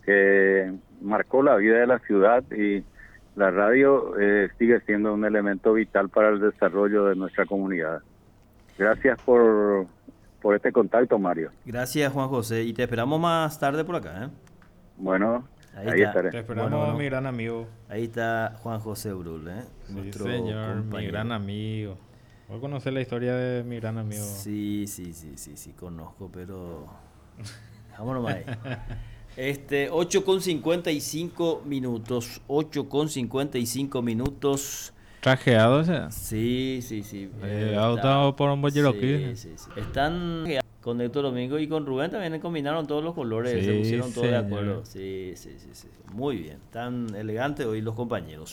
que marcó la vida de la ciudad, y la radio sigue siendo un elemento vital para el desarrollo de nuestra comunidad. Gracias por este contacto, Mario. Gracias, Juan José. Y te esperamos más tarde por acá, ¿eh? Bueno, Ahí ahí está. estaré. Te esperamos, Bueno, mi gran amigo. ahí está Juan José Brul, ¿eh? Sí, Nuestro señor, mi compañero. gran amigo. Voy a conocer la historia de mi gran amigo. Sí, conozco, pero... Vámonos ahí. 8:55 minutos. 8:55 minutos. ¿Trajeado ese? Sí. Auto por un boyeroquí. Sí. Están con Héctor Domingo y con Rubén también combinaron todos los colores, Sí, se pusieron todos de señor. acuerdo. Sí. Muy bien. Tan elegantes hoy los compañeros.